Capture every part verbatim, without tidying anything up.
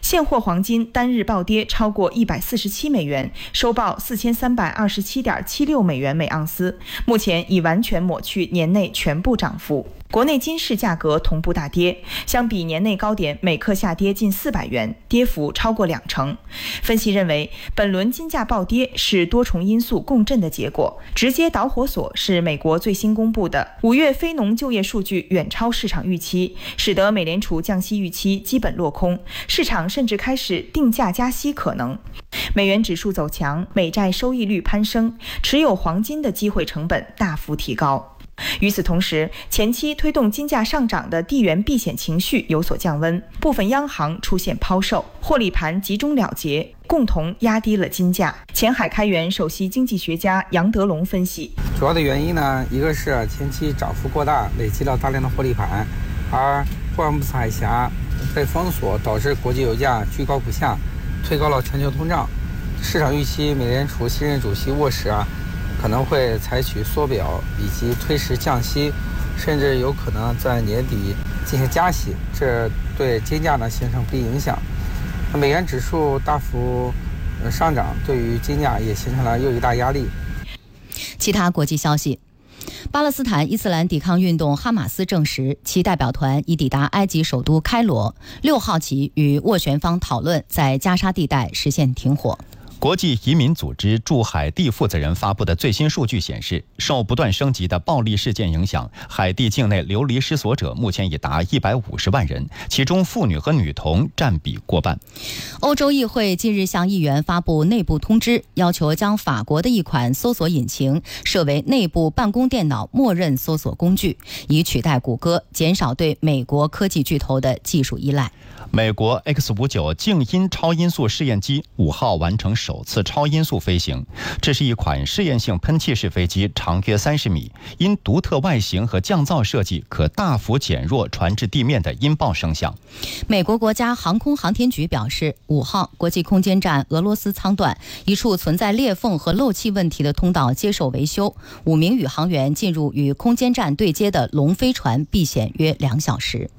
现货黄金单日暴跌超过一百四十七美元，收报四千三百二十七点七六美元每盎司，目前已完全抹去年内全部涨幅。国内金市价格同步大跌，相比年内高点每克下跌近四百元，跌幅超过两成。分析认为，本轮金价暴跌是多重因素共振的结果，直接导火索是美国最新公布的五月非农就业数据远超市场预期，使得美联储降息预期基本落空，市场甚至开始定价加息可能。美元指数走强，美债收益率攀升，持有黄金的机会成本大幅提高。与此同时，前期推动金价上涨的地缘避险情绪有所降温，部分央行出现抛售，获利盘集中了结，共同压低了金价。前海开源首席经济学家杨德龙分析， 主要的原因呢，一个是前期涨幅过大，累积了大量的获利盘，而霍尔木兹海峡被封锁，导致国际油价居高不下，推高了全球通胀。市场预期美联储新任主席沃什啊可能会采取缩表以及推迟降息，甚至有可能在年底进行加息，这对金价呢形成不利影响。美元指数大幅上涨，对于金价也形成了又一大压力。 其他国际消息，巴勒斯坦伊斯兰抵抗运动哈马斯证实，其代表团已抵达埃及首都开罗，六号起与斡旋方讨论在加沙地带实现停火。 国际移民组织驻海地负责人发布的最新数据显示，受不断升级的暴力事件影响，海地境内流离失所者目前已达一百五十万人，其中妇女和女童占比过半。 欧洲议会近日向议员发布内部通知，要求将法国的一款搜索引擎设为内部办公电脑默认搜索工具，以取代谷歌，减少对美国科技巨头的技术依赖。 美国 X 五十九 静音超音速试验机五号完成首次超音速飞行，这是一款试验性喷气式飞机，长约三十米，因独特外形和降噪设计，可大幅减弱传至地面的音爆声响。 美国国家航空航天局表示，五号国际空间站俄罗斯舱段一处存在裂缝和漏气问题的通道接受维修，五名宇航员进入与空间站对接的龙飞船避险约两小时。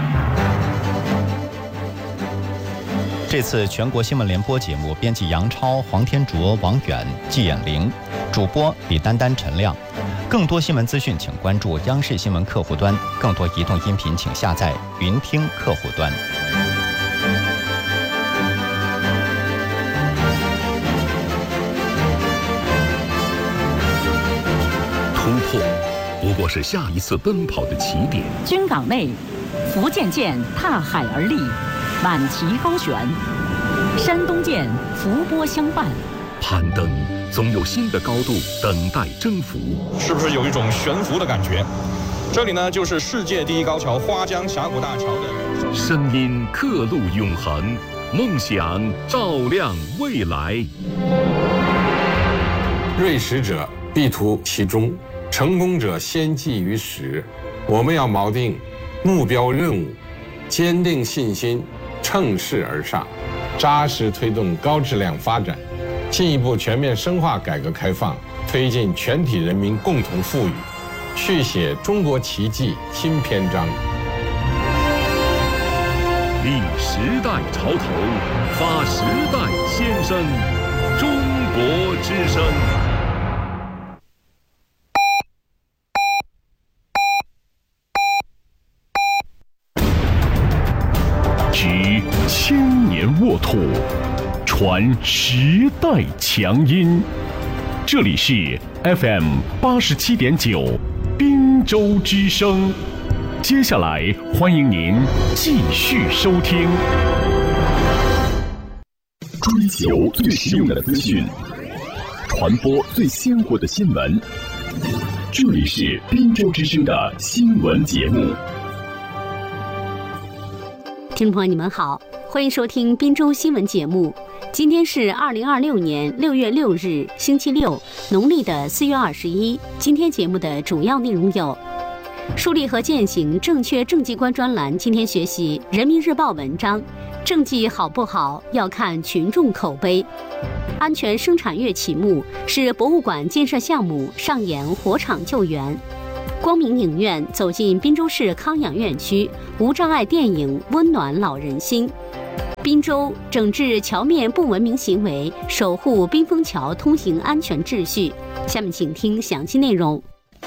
这次全国新闻联播节目，编辑杨超、黄天卓、王远、季衍玲，主播李丹丹、陈亮。更多新闻资讯，请关注央视新闻客户端；更多移动音频，请下载云听客户端。 突破不过是下一次奔跑的起点。 军港内，福建舰踏海而立，满旗高悬；山东舰伏波相伴。 攀登总有新的高度等待征服， 是不是有一种悬浮的感觉？这里呢，就是世界第一高桥花江峡谷大桥的声音，刻录永恒，梦想照亮未来。 锐识者必图其中，成功者先记于始。我们要锚定目标任务，坚定信心，乘势而上，扎实推动高质量发展，进一步全面深化改革开放，推进全体人民共同富裕，续写中国奇迹新篇章。 立时代潮头，发时代先声，中国之声。执千年沃土，传时代强音。这里是 F M 八十七点九，滨州之声。接下来，欢迎您继续收听。追求最实用的资讯，传播最鲜活的新闻。这里是滨州之声的新闻节目。 听众朋友，你们好，欢迎收听滨州新闻节目。今天是二零二六年六月六日，星期六，农历的四月二十一。今天节目的主要内容有：树立和践行正确政绩观专栏，今天学习《人民日报》文章，政绩好不好要看群众口碑。安全生产月启幕，是博物馆建设项目上演火场救援。光明影院走进滨州市康养院区，无障碍电影温暖老人心。 滨州整治桥面不文明行为，守护滨枫桥通行安全秩序。下面请听详细内容。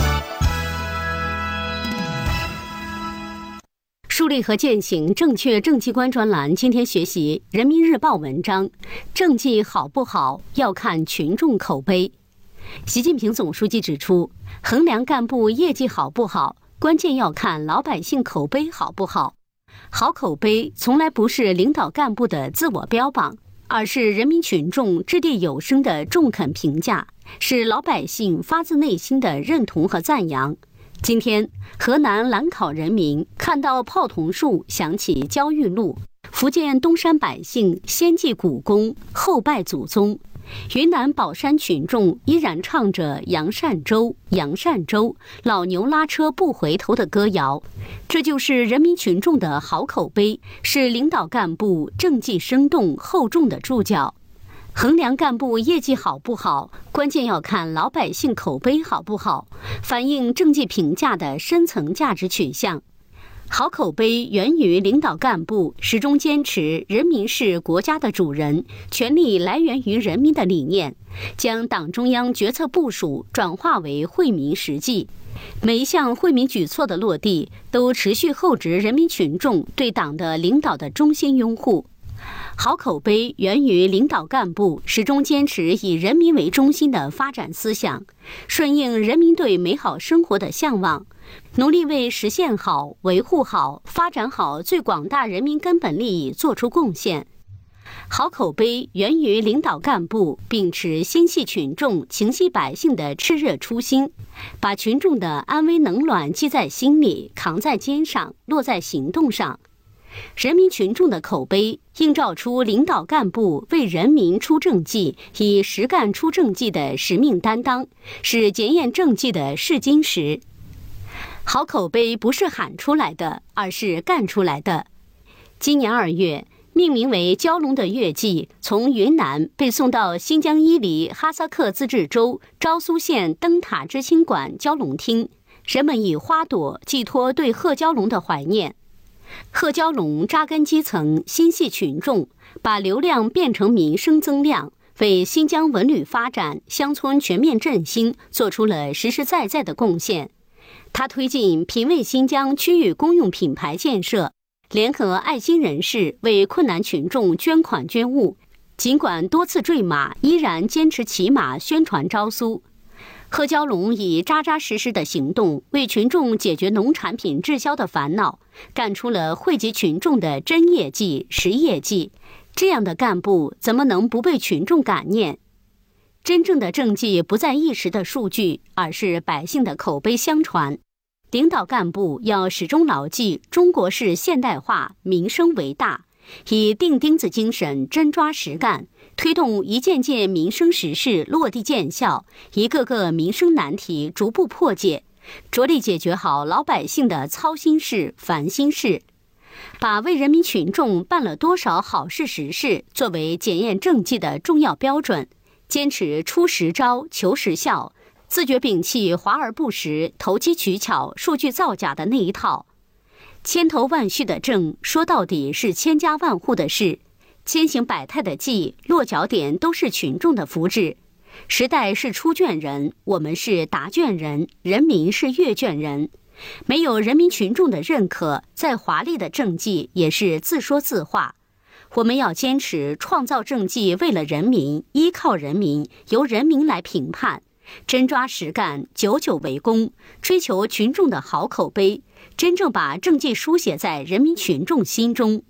树立和践行正确政绩观专栏今天学习《人民日报》文章，政绩好不好要看群众口碑。习近平总书记指出，衡量干部业绩好不好，关键要看老百姓口碑好不好。好口碑从来不是领导干部的自我标榜，而是人民群众掷地有声的中肯评价，是老百姓发自内心的认同和赞扬。今天，河南兰考人民看到泡桐树，想起焦裕禄；福建东山百姓先祭古公，后拜祖宗；云南保山群众依然唱着杨善洲杨善洲，老牛拉车不回头的歌谣。这就是人民群众的好口碑，是领导干部政绩生动厚重的注脚。衡量干部业绩好不好，关键要看老百姓口碑好不好，反映政绩评价的深层价值取向。好口碑源于领导干部始终坚持人民是国家的主人，权力来源于人民的理念，将党中央决策部署转化为惠民实际。每一项惠民举措的落地，都持续厚植人民群众对党的领导的衷心拥护。好口碑源于领导干部始终坚持以人民为中心的发展思想，顺应人民对美好生活的向往，努力为实现好、维护好、发展好最广大人民根本利益做出贡献。好口碑源于领导干部秉持心系群众、情系百姓的炽热初心，把群众的安危冷暖记在心里，扛在肩上，落在行动上。人民群众的口碑映照出领导干部为人民出政绩、以实干出政绩的使命担当，是检验政绩的试金石。好口碑不是喊出来的，而是干出来的。今年二月，命名为蛟龙的月季从云南被送到新疆伊犁哈萨克自治州昭苏县灯塔知青馆蛟龙厅，人们以花朵寄托对贺蛟龙的怀念。贺蛟龙扎根基层，心系群众，把流量变成民生增量，为新疆文旅发展、乡村全面振兴做出了实实在在的贡献。他推进品味新疆区域公用品牌建设，联合爱心人士为困难群众捐款捐物，尽管多次坠马，依然坚持骑马宣传昭苏。贺蛟龙以扎扎实实的行动为群众解决农产品滞销的烦恼，干出了惠及群众的真业绩、实业绩。这样的干部怎么能不被群众感念？真正的政绩不在一时的数据，而是百姓的口碑相传。领导干部要始终牢记中国式现代化，民生为大，以钉钉子精神真抓实干，推动一件件民生实事落地见效，一个个民生难题逐步破解，着力解决好老百姓的操心事、烦心事，把为人民群众办了多少好事实事作为检验政绩的重要标准，坚持出实招、求实效，自觉摒弃华而不实、投机取巧、数据造假的那一套。千头万绪的政，说到底是千家万户的事；千形百态的计，落脚点都是群众的福祉。时代是出卷人，我们是答卷人，人民是阅卷人。没有人民群众的认可，再华丽的政绩也是自说自话。我们要坚持创造政绩，为了人民，依靠人民，由人民来评判，真抓实干，久久为功，追求群众的好口碑，真正把政绩书写在人民群众心中。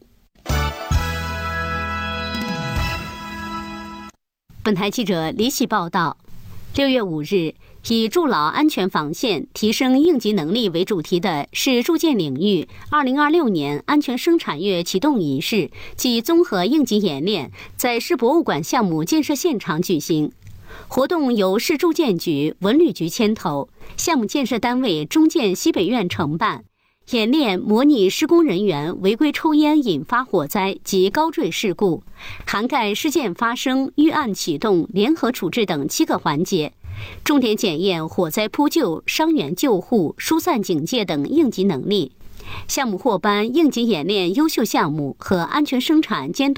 本台记者李喜报道，六月五日，以筑牢安全防线、提升应急能力为主题的市住建领域二零二六年安全生产月启动仪式暨综合应急演练在市博物馆项目建设现场举行。活动由市住建局、文旅局牵头，项目建设单位中建西北院承办。演练模拟施工人员违规抽烟引发火灾及高坠事故，涵盖事件发生、预案启动、联合处置等七个环节，重点检验火灾扑救、伤员救护、疏散警戒等应急能力。项目获颁应急演练优秀项目和安全生产监督